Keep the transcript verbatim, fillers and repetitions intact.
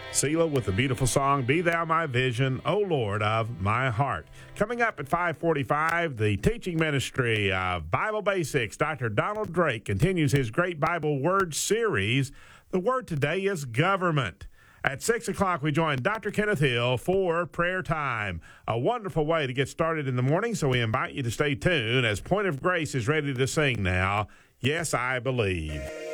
Selah with the beautiful song, Be Thou My Vision, O Lord of My Heart. Coming up at five forty-five, the teaching ministry of Bible Basics. Doctor Donald Drake continues his great Bible Word series. The word today is government. At six o'clock, we join Doctor Kenneth Hill for prayer time. A wonderful way to get started in the morning, so we invite you to stay tuned as Point of Grace is ready to sing now, Yes, I Believe.